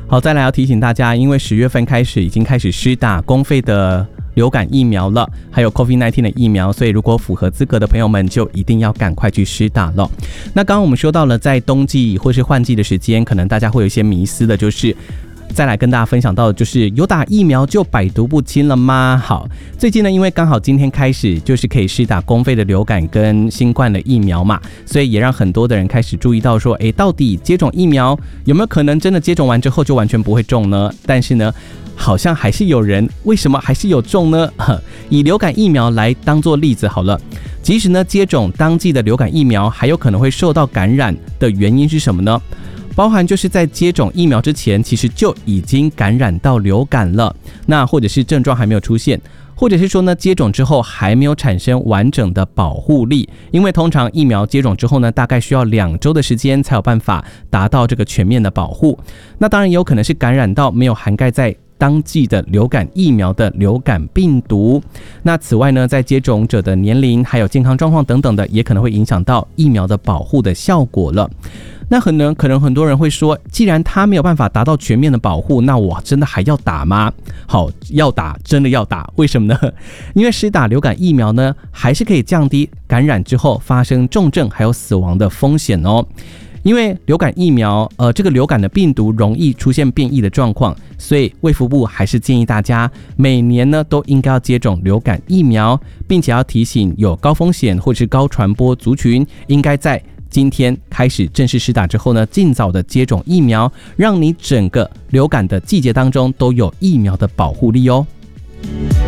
好，再来要提醒大家，因为10月份开始已经开始施打公费的流感疫苗了，还有 COVID-19 的疫苗，所以如果符合资格的朋友们就一定要赶快去施打了。那刚刚我们说到了在冬季或是换季的时间，可能大家会有一些迷思的，就是再来跟大家分享到的就是有打疫苗就百毒不侵了吗？好，最近呢，因为刚好今天开始就是可以施打公费的流感跟新冠的疫苗嘛，所以也让很多的人开始注意到说，到底接种疫苗有没有可能真的接种完之后就完全不会中呢？但是呢，好像还是有人，为什么还是有中呢？以流感疫苗来当作例子好了，即使呢接种当季的流感疫苗，还有可能会受到感染的原因是什么呢？包含就是在接种疫苗之前，其实就已经感染到流感了，那或者是症状还没有出现，或者是说呢，接种之后还没有产生完整的保护力，因为通常疫苗接种之后呢，大概需要2周的时间才有办法达到这个全面的保护。那当然也有可能是感染到没有涵盖在当季的流感疫苗的流感病毒。那此外呢，在接种者的年龄还有健康状况等等的，也可能会影响到疫苗的保护的效果了。那可能很多人会说，既然它没有办法达到全面的保护，那我真的还要打吗？好，要打，真的要打。为什么呢？因为施打流感疫苗呢，还是可以降低感染之后发生重症还有死亡的风险哦。因为流感疫苗，这个流感的病毒容易出现变异的状况，所以卫福部还是建议大家每年呢都应该要接种流感疫苗，并且要提醒有高风险或是高传播族群，应该在今天开始正式施打之后呢，尽早的接种疫苗，让你整个流感的季节当中都有疫苗的保护力哦。